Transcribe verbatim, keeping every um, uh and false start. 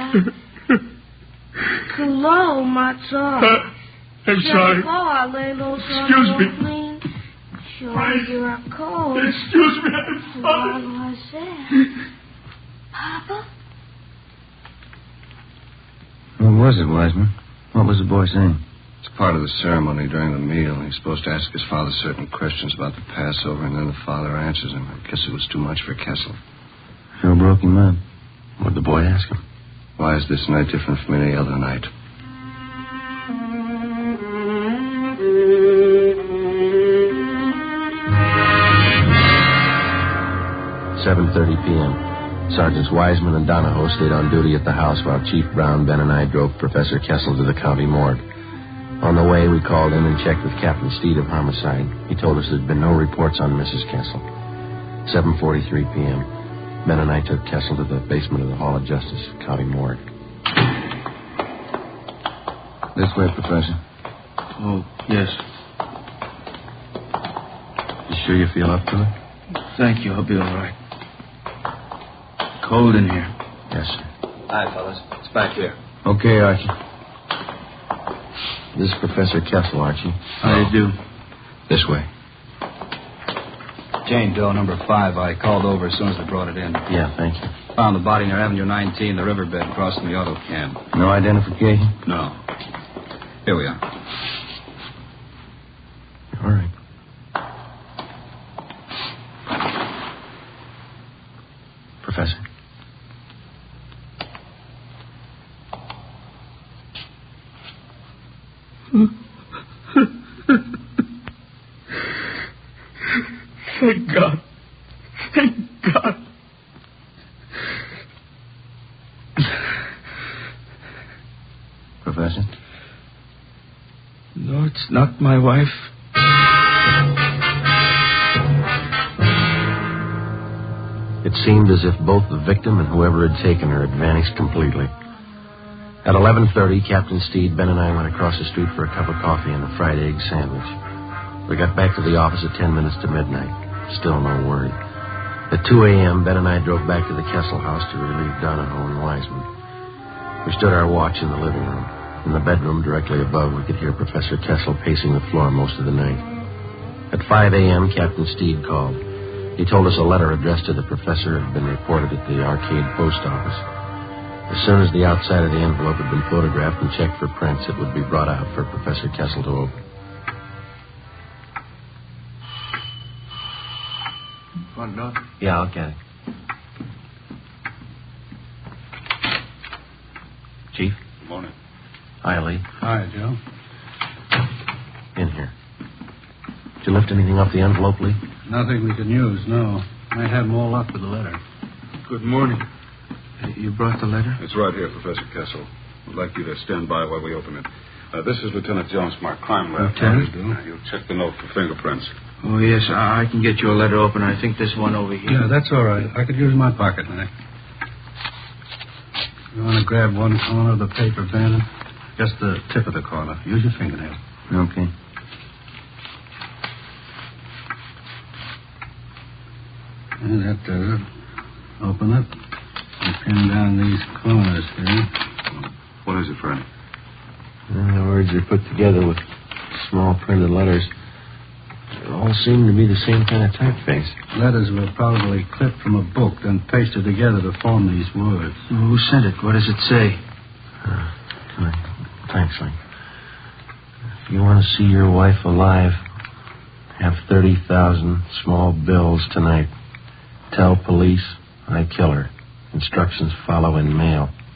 Hello, Matzo. Uh, I'm sorry. Excuse me. Excuse me, I'm sorry. Papa? What was it, Wiseman? What was the boy saying? It's part of the ceremony during the meal. He's supposed to ask his father certain questions about the Passover, and then the father answers him. I guess it was too much for Kessel. Sure broke him up. What'd the boy ask him? Why is this night different from any other night? seven thirty p.m. Sergeants Wiseman and Donahoe stayed on duty at the house while Chief Brown, Ben, and I drove Professor Kessel to the county morgue. On the way, we called in and checked with Captain Steed of Homicide. He told us there'd been no reports on Missus Kessel. seven forty-three p.m. Ben and I took Kessel to the basement of the Hall of Justice, county morgue. This way, Professor. Oh, yes. You sure you feel up to it? Thank you. I'll be all right. Cold in here. Yes, sir. Hi, fellas. It's back here. Okay, Archie. This is Professor Kessel, Archie. How do you do? This way. Jane Doe, number five. I called over as soon as they brought it in. Yeah, thank you. Found the body near Avenue nineteen, the riverbed, crossing the auto cab. No identification? No. Here we are. All right. Professor. Thank God. Thank God. Professor? No, it's not my wife. It seemed as if both the victim and whoever had taken her had vanished completely. At eleven thirty, Captain Steed, Ben, and I went across the street for a cup of coffee and a fried egg sandwich. We got back to the office at ten minutes to midnight. Still no word. At two a.m., Ben and I drove back to the Kessel house to relieve Donahoe and Wiseman. We stood our watch in the living room. In the bedroom directly above, we could hear Professor Kessel pacing the floor most of the night. At five a.m., Captain Steed called. He told us a letter addressed to the professor had been reported at the Arcade Post Office. As soon as the outside of the envelope had been photographed and checked for prints, it would be brought out for Professor Kessel to open. Want to know? Yeah, I'll get it. Chief? Good morning. Hi, Lee. Hi, Joe. In here. Did you lift anything off the envelope, Lee? Nothing we can use, no. Might have more luck with the letter. Good morning. You brought the letter? It's right here, Professor Kessel. We'd like you to stand by while we open it. Uh, this is Lieutenant Jones from our crime lab. Lieutenant? Uh, you'll check the note for fingerprints. Oh, yes. I can get you a letter opener. I think this one over here. Yeah, that's all right. I could use my pocket knife. You want to grab one corner of the paper, Bannon? Just the tip of the corner. Use your fingernail. Okay. And that does it. Open it. And pin down these corners here. What is it, Fred? The words are put together with small printed letters. They all seem to be the same kind of typeface. Letters were probably clipped from a book, then pasted together to form these words. Well, who sent it? What does it say? Uh, thanks, Lee. If you want to see your wife alive, have thirty thousand small bills tonight. Tell police I kill her. Instructions follow in mail.